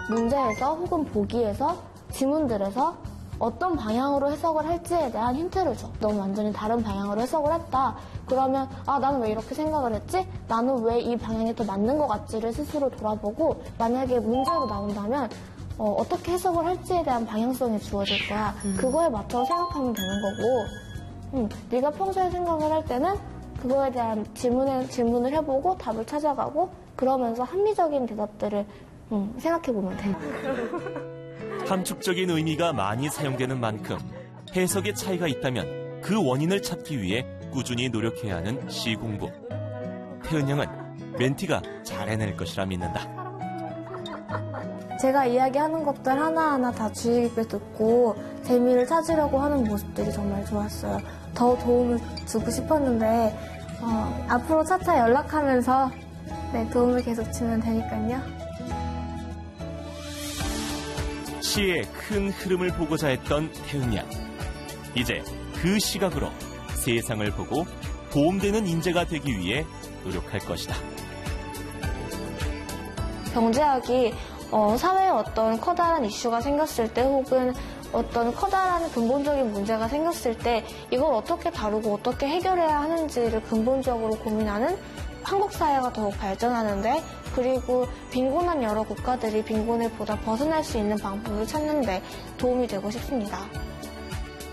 문제에서 혹은 보기에서 지문들에서 어떤 방향으로 해석을 할지에 대한 힌트를 줘. 너무 완전히 다른 방향으로 해석을 했다. 그러면 나는 왜 이렇게 생각을 했지? 나는 왜 이 방향이 더 맞는 것 같지를 스스로 돌아보고 만약에 문제로 나온다면 어떻게 해석을 할지에 대한 방향성이 주어질 거야. 그거에 맞춰서 생각하면 되는 거고 네가 평소에 생각을 할 때는 그거에 대한 질문을 해보고 답을 찾아가고 그러면서 합리적인 대답들을 생각해보면 돼. 함축적인 의미가 많이 사용되는 만큼 해석의 차이가 있다면 그 원인을 찾기 위해 꾸준히 노력해야 하는 시 공부. 태은 양은 멘티가 잘 해낼 것이라 믿는다. 제가 이야기하는 것들 하나하나 다 주의 깊게 듣고 재미를 찾으려고 하는 모습들이 정말 좋았어요. 더 도움을 주고 싶었는데 앞으로 차차 연락하면서 도움을 계속 주면 되니까요. 시의 큰 흐름을 보고자 했던 태은 양. 이제 그 시각으로 세상을 보고 도움되는 인재가 되기 위해 노력할 것이다. 경제학이 사회에 어떤 커다란 이슈가 생겼을 때 혹은 어떤 커다란 근본적인 문제가 생겼을 때 이걸 어떻게 다루고 어떻게 해결해야 하는지를 근본적으로 고민하는 한국 사회가 더욱 발전하는데 그리고 빈곤한 여러 국가들이 빈곤을 보다 벗어날 수 있는 방법을 찾는 데 도움이 되고 싶습니다.